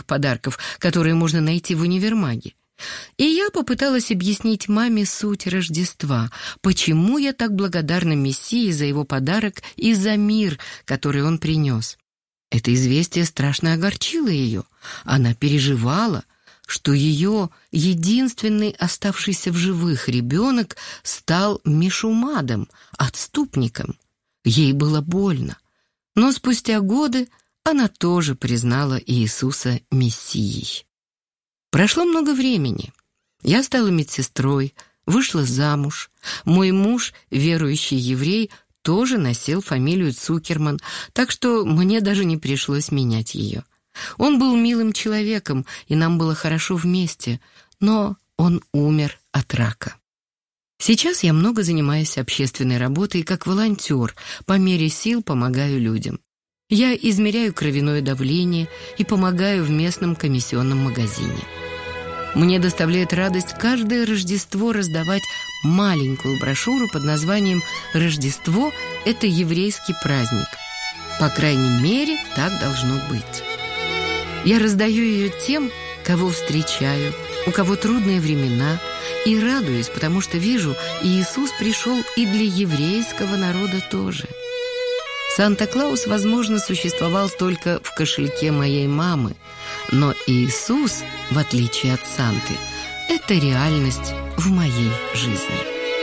подарков, которые можно найти в универмаге. И я попыталась объяснить маме суть Рождества, почему я так благодарна Мессии за его подарок и за мир, который он принес. Это известие страшно огорчило ее. Она переживала, что ее единственный оставшийся в живых ребенок стал мешумадом, отступником. Ей было больно. Но спустя годы она тоже признала Иисуса Мессией. Прошло много времени. Я стала медсестрой, вышла замуж. Мой муж, верующий еврей, тоже носил фамилию Цукерман, так что мне даже не пришлось менять ее. Он был милым человеком, и нам было хорошо вместе, но он умер от рака. Сейчас я много занимаюсь общественной работой как волонтер, по мере сил помогаю людям. Я измеряю кровяное давление и помогаю в местном комиссионном магазине. Мне доставляет радость каждое Рождество раздавать маленькую брошюру под названием «Рождество – это еврейский праздник». По крайней мере, так должно быть. Я раздаю ее тем, кого встречаю, у кого трудные времена, и радуюсь, потому что вижу, Иисус пришел и для еврейского народа тоже. Санта-Клаус, возможно, существовал только в кошельке моей мамы, но Иисус, в отличие от Санты, это реальность в моей жизни.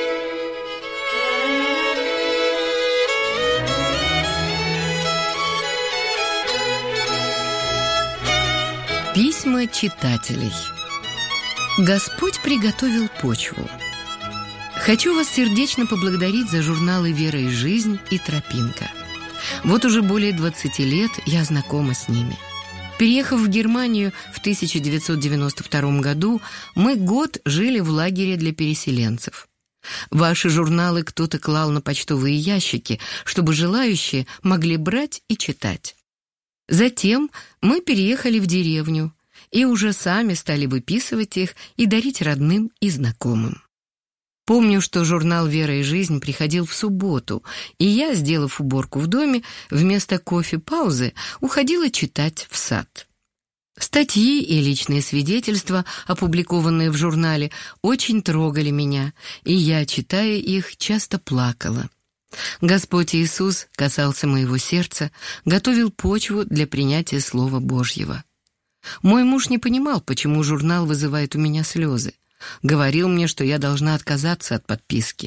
Письма читателей. Господь приготовил почву. Хочу вас сердечно поблагодарить за журналы «Вера и жизнь» и «Тропинка». Вот уже более 20 лет я знакома с ними. Переехав в Германию в 1992 году, мы год жили в лагере для переселенцев. Ваши журналы кто-то клал на почтовые ящики, чтобы желающие могли брать и читать. Затем мы переехали в деревню и уже сами стали выписывать их и дарить родным и знакомым. Помню, что журнал «Вера и жизнь» приходил в субботу, и я, сделав уборку в доме, вместо кофе-паузы уходила читать в сад. Статьи и личные свидетельства, опубликованные в журнале, очень трогали меня, и я, читая их, часто плакала. Господь Иисус касался моего сердца, готовил почву для принятия Слова Божьего. Мой муж не понимал, почему журнал вызывает у меня слезы. Говорил мне, что я должна отказаться от подписки.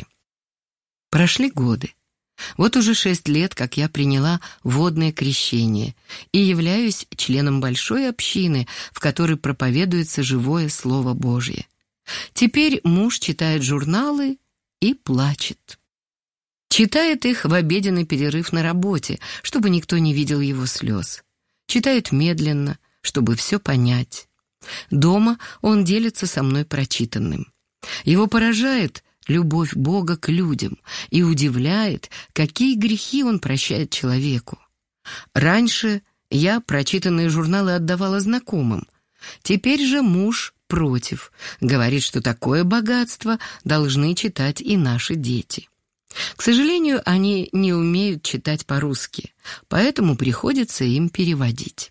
Прошли годы. Вот уже 6 лет, как я приняла водное крещение и являюсь членом большой общины, в которой проповедуется живое Слово Божье. Теперь муж читает журналы и плачет. Читает их в обеденный перерыв на работе, чтобы никто не видел его слез. Читает медленно, чтобы все понять. Дома он делится со мной прочитанным. Его поражает любовь Бога к людям и удивляет, какие грехи он прощает человеку. Раньше я прочитанные журналы отдавала знакомым. Теперь же муж против, говорит, что такое богатство должны читать и наши дети. К сожалению, они не умеют читать по-русски, поэтому приходится им переводить.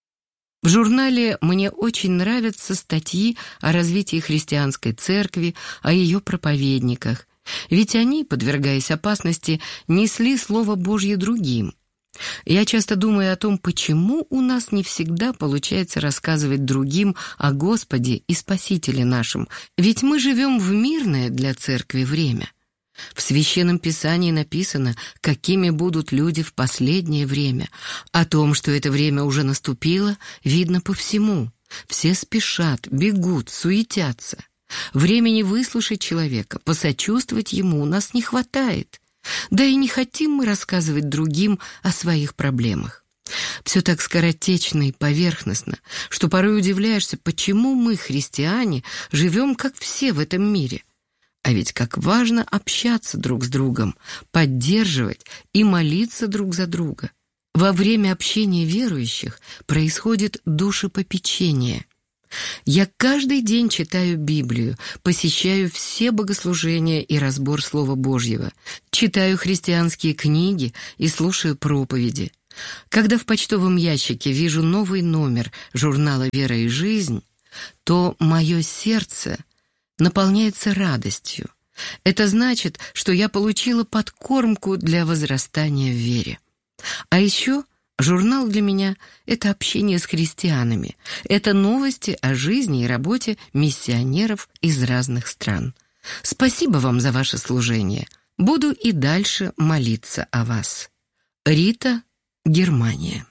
В журнале мне очень нравятся статьи о развитии христианской церкви, о ее проповедниках, ведь они, подвергаясь опасности, несли Слово Божье другим. Я часто думаю о том, почему у нас не всегда получается рассказывать другим о Господе и Спасителе нашем, ведь мы живем в мирное для церкви время. В Священном Писании написано, какими будут люди в последнее время. О том, что это время уже наступило, видно по всему. Все спешат, бегут, суетятся. Времени выслушать человека, посочувствовать ему у нас не хватает. Да и не хотим мы рассказывать другим о своих проблемах. Все так скоротечно и поверхностно, что порой удивляешься, почему мы, христиане, живем как все в этом мире. А ведь как важно общаться друг с другом, поддерживать и молиться друг за друга. Во время общения верующих происходит душепопечение. Я каждый день читаю Библию, посещаю все богослужения и разбор Слова Божьего, читаю христианские книги и слушаю проповеди. Когда в почтовом ящике вижу новый номер журнала «Вера и жизнь», то мое сердце наполняется радостью. Это значит, что я получила подкормку для возрастания в вере. А еще журнал для меня — это общение с христианами, это новости о жизни и работе миссионеров из разных стран. Спасибо вам за ваше служение. Буду и дальше молиться о вас. Рита, Германия.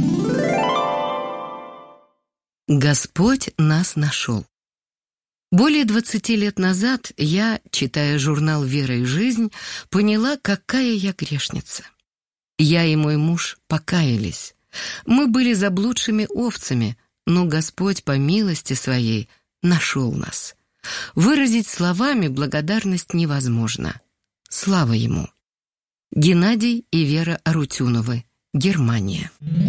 Господь нас нашел. Более 20 лет назад я, читая журнал «Вера и жизнь», поняла, какая я грешница. Я и мой муж покаялись. Мы были заблудшими овцами, но Господь по милости своей нашел нас. Выразить словами благодарность невозможно. Слава Ему. Геннадий и Вера Арутюновы, Германия.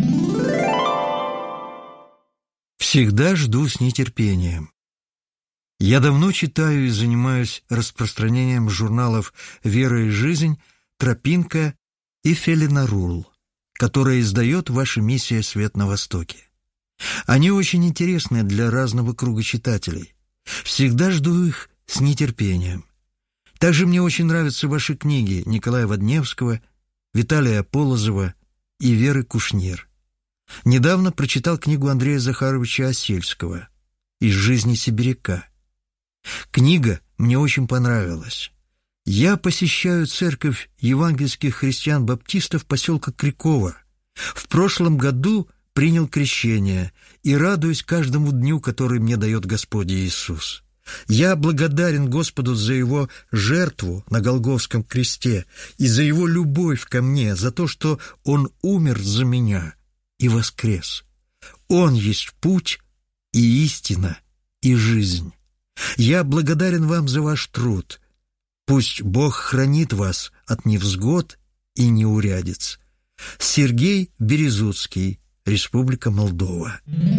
Всегда жду с нетерпением. Я давно читаю и занимаюсь распространением журналов «Вера и жизнь», «Тропинка» и «Фелинарул», которые издает ваша миссия «Свет на Востоке». Они очень интересны для разного круга читателей. Всегда жду их с нетерпением. Также мне очень нравятся ваши книги Николая Водневского, Виталия Полозова и Веры Кушнир. Недавно прочитал книгу Андрея Захаровича Осельского «Из жизни сибиряка». Книга мне очень понравилась. Я посещаю церковь евангельских христиан-баптистов поселка Криково. В прошлом году принял крещение и радуюсь каждому дню, который мне дает Господь Иисус. Я благодарен Господу за Его жертву на Голгофском кресте и за Его любовь ко мне, за то, что Он умер за меня и воскрес. Он есть путь и истина и жизнь. Я благодарен вам за ваш труд. Пусть Бог хранит вас от невзгод и неурядиц. Сергей Березуцкий, Республика Молдова.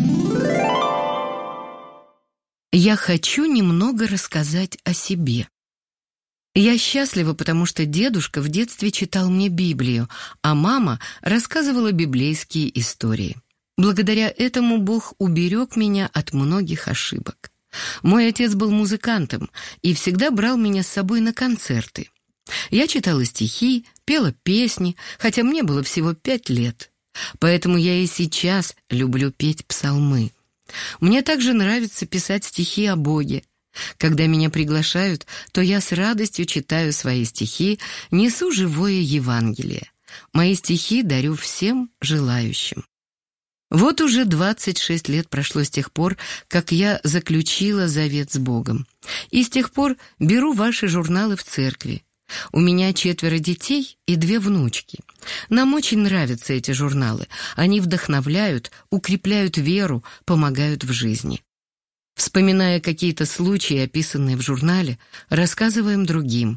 Я хочу немного рассказать о себе. Я счастлива, потому что дедушка в детстве читал мне Библию, а мама рассказывала библейские истории. Благодаря этому Бог уберег меня от многих ошибок. Мой отец был музыкантом и всегда брал меня с собой на концерты. Я читала стихи, пела песни, хотя мне было всего 5 лет. Поэтому я и сейчас люблю петь псалмы. Мне также нравится писать стихи о Боге. Когда меня приглашают, то я с радостью читаю свои стихи, несу живое Евангелие. Мои стихи дарю всем желающим. Вот уже 26 лет прошло с тех пор, как я заключила завет с Богом. И с тех пор беру ваши журналы в церкви. У меня 4 детей и 2 внучки. Нам очень нравятся эти журналы. Они вдохновляют, укрепляют веру, помогают в жизни. Вспоминая какие-то случаи, описанные в журнале, рассказываем другим.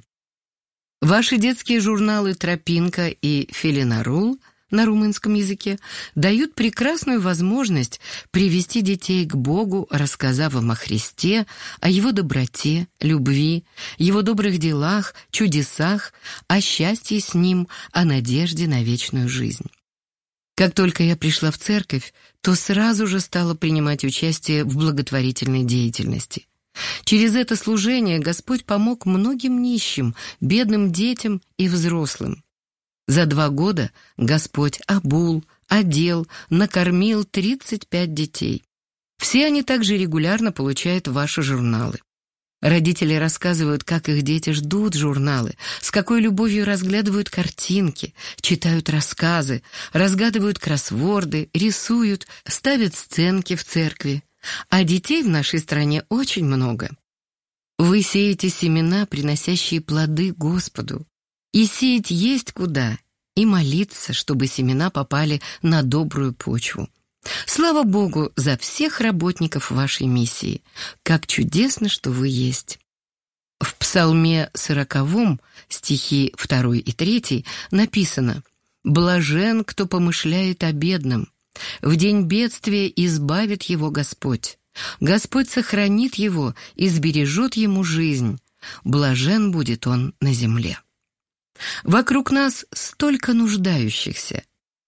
Ваши детские журналы «Тропинка» и «Фелинарул» на румынском языке дают прекрасную возможность привести детей к Богу, рассказав им о Христе, о Его доброте, любви, Его добрых делах, чудесах, о счастье с Ним, о надежде на вечную жизнь. Как только я пришла в церковь, то сразу же стала принимать участие в благотворительной деятельности. Через это служение Господь помог многим нищим, бедным детям и взрослым. За 2 года Господь обул, одел, накормил 35 детей. Все они также регулярно получают ваши журналы. Родители рассказывают, как их дети ждут журналы, с какой любовью разглядывают картинки, читают рассказы, разгадывают кроссворды, рисуют, ставят сценки в церкви. А детей в нашей стране очень много. Вы сеете семена, приносящие плоды Господу. И сеять есть куда, и молиться, чтобы семена попали на добрую почву. Слава Богу за всех работников вашей миссии. Как чудесно, что вы есть. В Псалме 40, стихи 2 и 3 написано: «Блажен, кто помышляет о бедном. В день бедствия избавит его Господь. Господь сохранит его и сбережет ему жизнь. Блажен будет он на земле». Вокруг нас столько нуждающихся.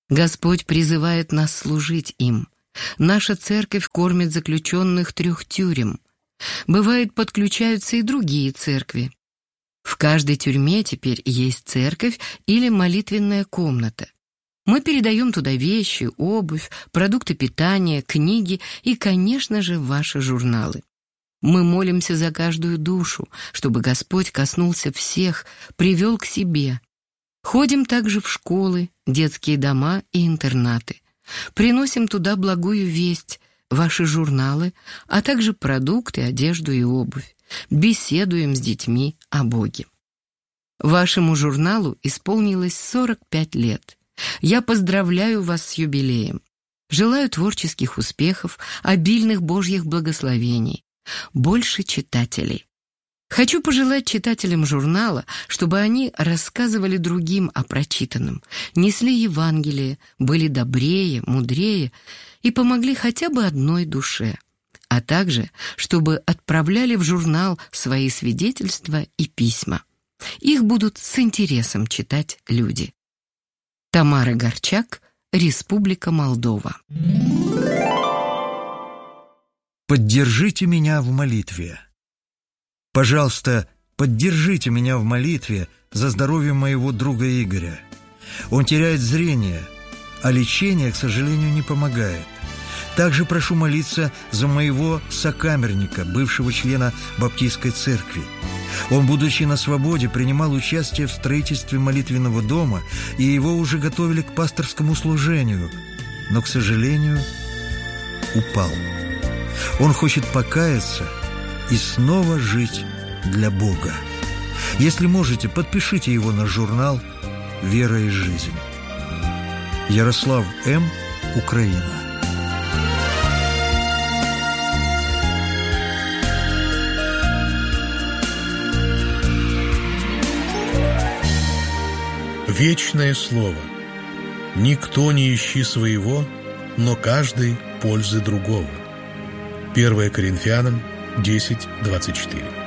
Господь призывает нас служить им. Наша церковь кормит заключенных 3 тюрем. Бывает, подключаются и другие церкви. В каждой тюрьме теперь есть церковь или молитвенная комната. Мы передаем туда вещи, обувь, продукты питания, книги и, конечно же, ваши журналы. Мы молимся за каждую душу, чтобы Господь коснулся всех, привел к себе. Ходим также в школы, детские дома и интернаты. Приносим туда благую весть, ваши журналы, а также продукты, одежду и обувь. Беседуем с детьми о Боге. Вашему журналу исполнилось 45 лет. Я поздравляю вас с юбилеем. Желаю творческих успехов, обильных Божьих благословений, больше читателей. Хочу пожелать читателям журнала, чтобы они рассказывали другим о прочитанном, несли Евангелие, были добрее, мудрее и помогли хотя бы одной душе, а также, чтобы отправляли в журнал свои свидетельства и письма. Их будут с интересом читать люди. Тамара Горчак, Республика Молдова. Поддержите меня в молитве. Пожалуйста, поддержите меня в молитве за здоровье моего друга Игоря. Он теряет зрение, а лечение, к сожалению, не помогает. Также прошу молиться за моего сокамерника, бывшего члена Баптистской церкви. Он, будучи на свободе, принимал участие в строительстве молитвенного дома, и его уже готовили к пасторскому служению, но, к сожалению, упал. Он хочет покаяться и снова жить для Бога. Если можете, подпишите его на журнал «Вера и жизнь». Ярослав М., Украина. Вечное слово. Никто не ищи своего, но каждый пользы другого. 1 Коринфянам 10:24.